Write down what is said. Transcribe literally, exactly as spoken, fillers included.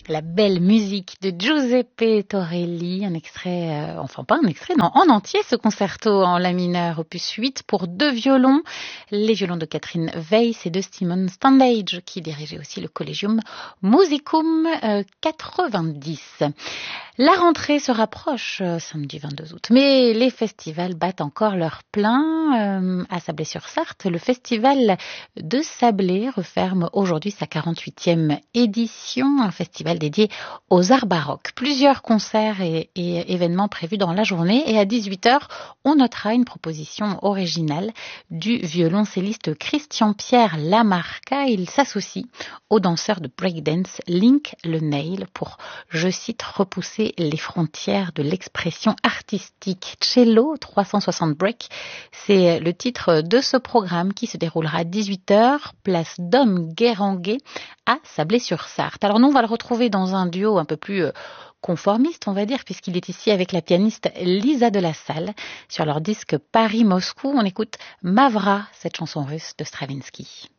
La belle musique de Giuseppe Torelli, un extrait, euh, enfin pas un extrait, non, en entier ce concerto en la mineur, opus huit pour deux violons, les violons de Catherine Weiss et de Simon Standage, qui dirigeait aussi le Collegium Musicum euh, quatre-vingt-dix. La rentrée se rapproche euh, samedi vingt-deux août, mais les festivals battent encore leur plein. Euh, à Sablé-sur-Sarthe, le festival de Sablé referme aujourd'hui sa quarante-huitième édition, un festival dédié aux arts baroques. Plusieurs concerts et, et événements prévus dans la journée, et à dix-huit heures, on notera une proposition originale du violoncelliste Christian-Pierre Lamarca. Il s'associe au danseur de breakdance Link Le Nail pour, je cite, repousser les frontières de l'expression artistique. Cello trois cent soixante Break, c'est le titre de ce programme qui se déroulera à dix-huit heures, place Dom Guéranguet à Sablé-sur-Sarthe. Alors nous, on va le retrouver dans un duo un peu plus conformiste, on va dire, puisqu'il est ici avec la pianiste Lisa de la Salle. Sur leur disque Paris-Moscou, on écoute Mavra, cette chanson russe de Stravinsky.